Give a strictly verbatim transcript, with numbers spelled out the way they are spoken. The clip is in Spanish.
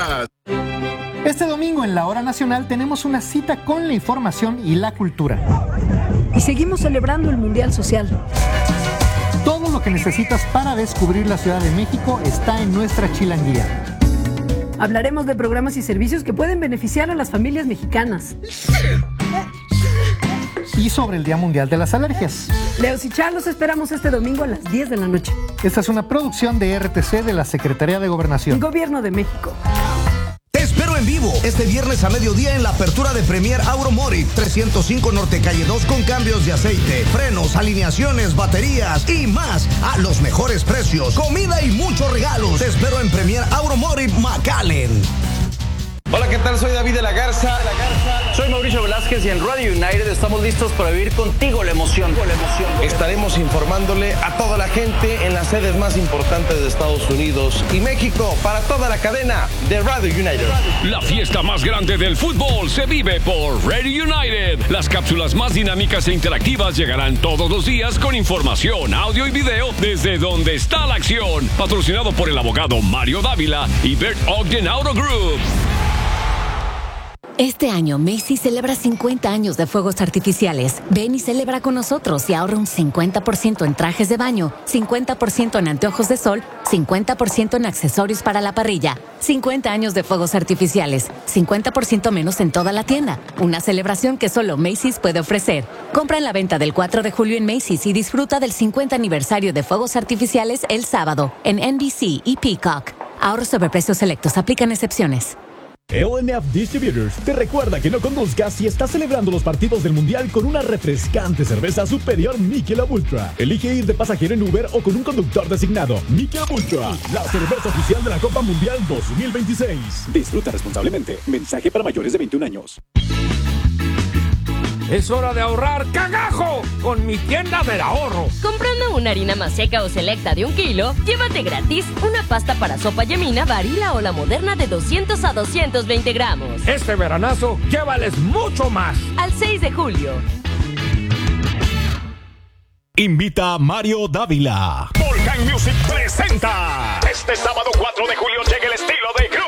más. Este domingo en la Hora Nacional tenemos una cita con la información y la cultura. Y seguimos celebrando el Mundial Social. Todo lo que necesitas para descubrir la Ciudad de México está en nuestra chilanguía. Hablaremos de programas y servicios que pueden beneficiar a las familias mexicanas. Y sobre el Día Mundial de las Alergias. Leos y Char, los esperamos este domingo a las diez de la noche. Esta es una producción de R T C de la Secretaría de Gobernación. Gobierno de México. Te espero en vivo este viernes a mediodía en la apertura de Premier Automotive, trescientos cinco Norte Calle dos, con cambios de aceite, frenos, alineaciones, baterías y más a los mejores precios, comida y muchos regalos. Te espero en Premier Automotive McAllen. Hola, ¿qué tal? Soy David de la Garza. Soy Mauricio Velázquez y en Radio United estamos listos para vivir contigo la emoción. La emoción. Estaremos informándole a toda la gente en las sedes más importantes de Estados Unidos y México para toda la cadena de Radio United. La fiesta más grande del fútbol se vive por Radio United. Las cápsulas más dinámicas e interactivas llegarán todos los días con información, audio y video desde donde está la acción. Patrocinado por el abogado Mario Dávila y Bert Ogden Auto Group. Este año Macy's celebra cincuenta años de fuegos artificiales. Ven y celebra con nosotros y ahorra un cincuenta por ciento en trajes de baño, cincuenta por ciento en anteojos de sol, cincuenta por ciento en accesorios para la parrilla. cincuenta años de fuegos artificiales, cincuenta por ciento menos en toda la tienda. Una celebración que solo Macy's puede ofrecer. Compra en la venta del cuatro de julio en Macy's y disfruta del cincuenta aniversario de fuegos artificiales el sábado en N B C y Peacock. Ahorros sobre precios selectos. Aplican excepciones. L N F Distributors te recuerda que no conduzcas si estás celebrando los partidos del Mundial con una refrescante cerveza superior Michelob Ultra. Elige ir de pasajero en Uber o con un conductor designado. Michelob Ultra, la cerveza oficial de la Copa Mundial dos mil veintiséis. Disfruta responsablemente. Mensaje para mayores de veintiún años. Es hora de ahorrar cagajo con mi tienda del ahorro. Comprando una harina más seca o selecta de un kilo, llévate gratis una pasta para sopa Yemina, Barilla o la Moderna de doscientos a doscientos veinte gramos. Este veranazo, llévales mucho más. Al seis de julio. Invita a Mario Dávila. Volcán Music presenta. Este sábado cuatro de julio llega el estilo de